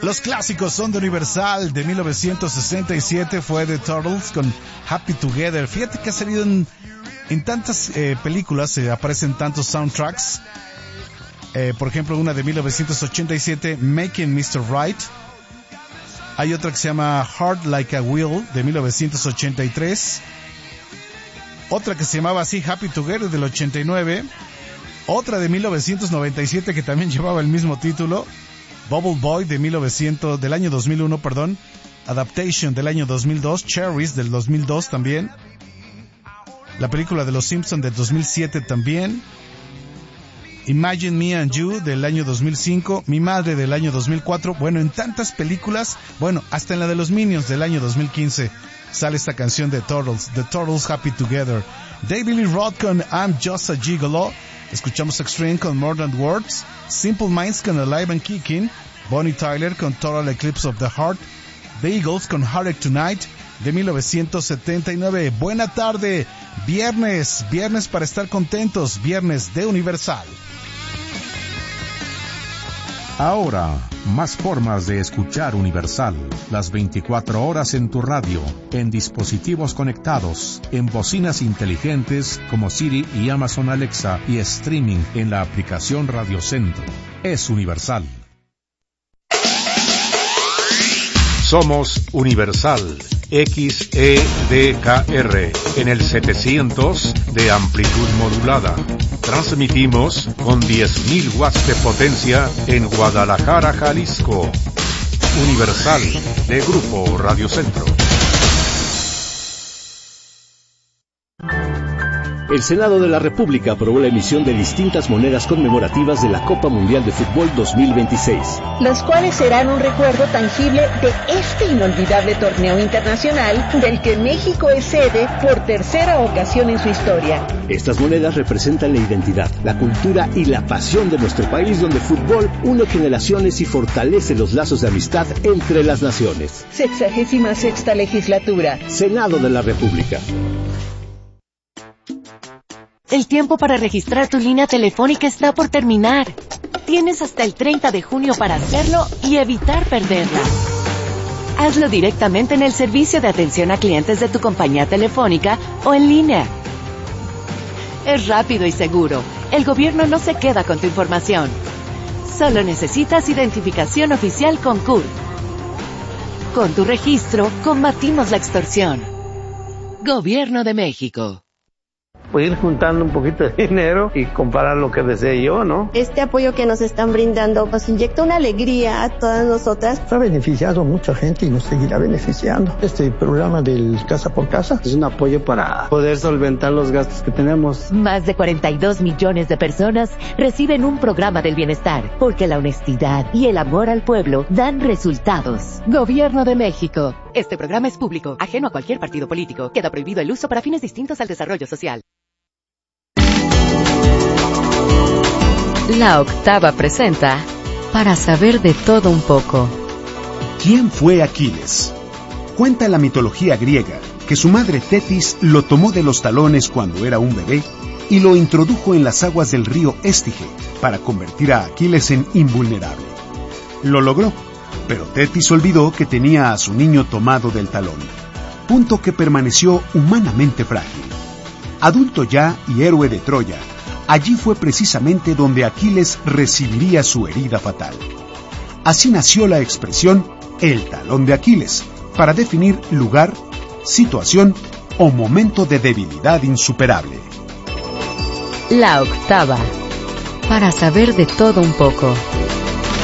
Los clásicos son de Universal. De 1967 fue The Turtles con Happy Together. Fíjate que ha salido en tantas películas, aparecen tantos soundtracks. Por ejemplo, una de 1987, Making Mr. Right. Hay otra que se llama Heart Like a Wheel, de 1983. Otra que se llamaba así, Happy Together, del 89. Otra de 1997 que también llevaba el mismo título, Bubble Boy del año 2001, perdón. Adaptation del año 2002, Cherries del 2002 también. La película de Los Simpsons del 2007 también. Imagine Me and You del año 2005, Mi Madre del año 2004. Bueno, en tantas películas, bueno, hasta en la de los Minions del año 2015 sale esta canción de Turtles, The Turtles Happy Together. David Lee Roth con I'm Just a Gigolo. Escuchamos Extreme con More Than Words, Simple Minds con Alive and Kicking, Bonnie Tyler con Total Eclipse of the Heart, The Eagles con Heartache Tonight de 1979. Buena tarde, viernes para estar contentos, viernes de Universal. Ahora, más formas de escuchar Universal. Las 24 horas en tu radio, en dispositivos conectados, en bocinas inteligentes como Siri y Amazon Alexa y streaming en la aplicación Radio Centro. Es Universal. Somos Universal XEDKR en el 700 de amplitud modulada. Transmitimos con 10.000 watts de potencia en Guadalajara, Jalisco. Universal de Grupo Radio Centro. El Senado de la República aprobó la emisión de distintas monedas conmemorativas de la Copa Mundial de Fútbol 2026. Las cuales serán un recuerdo tangible de este inolvidable torneo internacional del que México es sede por tercera ocasión en su historia. Estas monedas representan la identidad, la cultura y la pasión de nuestro país, donde el fútbol une generaciones y fortalece los lazos de amistad entre las naciones. 66ª legislatura. Senado de la República. El tiempo para registrar tu línea telefónica está por terminar. Tienes hasta el 30 de junio para hacerlo y evitar perderla. Hazlo directamente en el servicio de atención a clientes de tu compañía telefónica o en línea. Es rápido y seguro. El gobierno no se queda con tu información. Solo necesitas identificación oficial con CURP. Con tu registro, combatimos la extorsión. Gobierno de México. Pues ir juntando un poquito de dinero y comprar lo que desee yo, ¿no? Este apoyo que nos están brindando nos inyecta una alegría a todas nosotras. Ha beneficiado a mucha gente y nos seguirá beneficiando. Este programa del Casa por Casa es un apoyo para poder solventar los gastos que tenemos. Más de 42 millones de personas reciben un programa del bienestar, porque la honestidad y el amor al pueblo dan resultados. Gobierno de México. Este programa es público, ajeno a cualquier partido político. Queda prohibido el uso para fines distintos al desarrollo social. La Octava presenta Para saber de todo un poco. ¿Quién fue Aquiles? Cuenta la mitología griega que su madre Tetis lo tomó de los talones cuando era un bebé y lo introdujo en las aguas del río Estige para convertir a Aquiles en invulnerable. Lo logró, pero Tetis olvidó que tenía a su niño tomado del talón, punto que permaneció humanamente frágil. Adulto ya y héroe de Troya, allí fue precisamente donde Aquiles recibiría su herida fatal. Así nació la expresión el talón de Aquiles, para definir lugar, situación o momento de debilidad insuperable. La Octava, para saber de todo un poco.